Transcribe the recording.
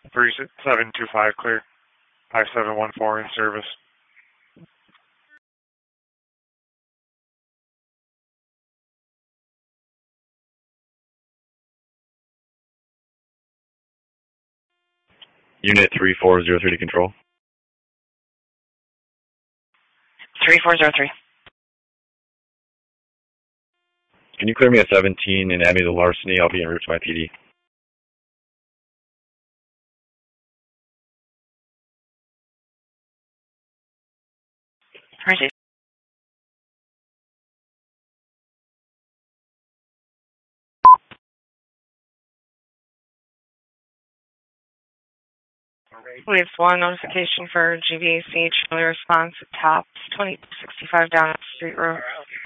3725 clear. 5714 in service. Unit 3403 to control. 3403. Can you clear me a 17 and add me to larceny? I'll be en route to my PD. Roger. We have one notification for GVAC, Charlie response at TOPS 2065 down at Street Road.